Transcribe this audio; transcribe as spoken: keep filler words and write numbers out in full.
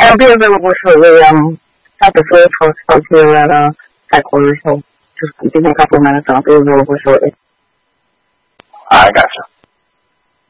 and be available shortly. Um, at the first house here at uh, headquarters, so just give me a couple of minutes and I'll be available shortly. I gotcha.